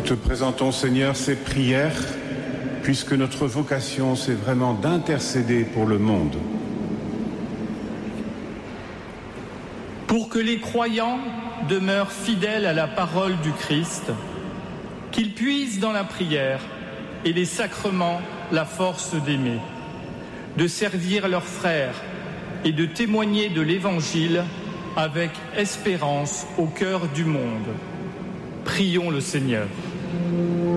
te présentons, Seigneur, ces prières, puisque notre vocation, c'est vraiment d'intercéder pour le monde. Pour que les croyants demeurent fidèles à la parole du Christ, qu'ils puisent dans la prière et les sacrements la force d'aimer, de servir leurs frères et de témoigner de l'Évangile avec espérance au cœur du monde. Prions le Seigneur.